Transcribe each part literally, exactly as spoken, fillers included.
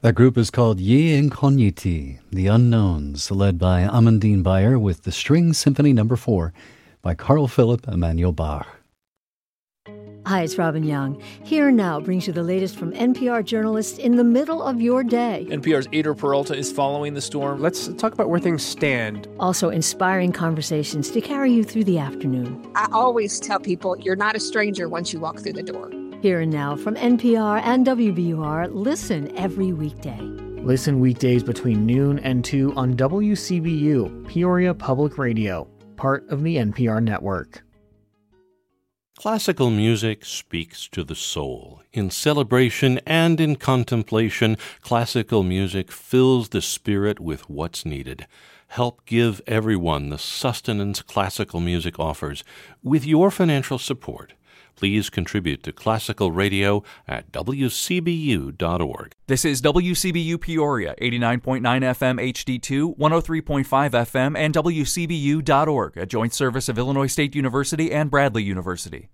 That group is called Gli Incogniti, The Unknowns, led by Amandine Bayer with the String Symphony Number four by Carl Philipp Emanuel Bach. Hi, it's Robin Young. Here Now brings you the latest from N P R journalists in the middle of your day. N P R's Ader Peralta is following the storm. Let's talk about where things stand. Also inspiring conversations to carry you through the afternoon. I always tell people you're not a stranger once you walk through the door. Here and Now from N P R and W B U R. Listen every weekday. Listen weekdays between noon and two on W C B U, Peoria Public Radio, part of the N P R network. Classical music speaks to the soul. In celebration and in contemplation, classical music fills the spirit with what's needed. Help give everyone the sustenance classical music offers with your financial support. Please contribute to Classical Radio at W C B U dot org. This is W C B U Peoria, eighty-nine point nine F M H D two, one oh three point five F M, and W C B U dot org, a joint service of Illinois State University and Bradley University.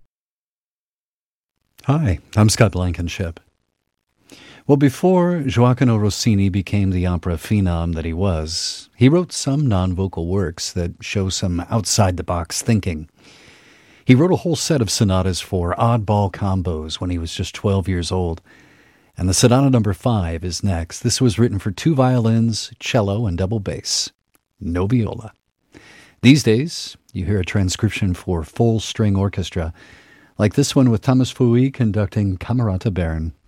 Hi, I'm Scott Blankenship. Well, before Gioacchino Rossini became the opera phenom that he was, he wrote some non-vocal works that show some outside-the-box thinking. He wrote a whole set of sonatas for oddball combos when he was just twelve years old. And the Sonata Number five is next. This was written for two violins, cello, and double bass. No viola. These days, you hear a transcription for full string orchestra, like this one with Thomas Fouilly conducting Camerata Bern.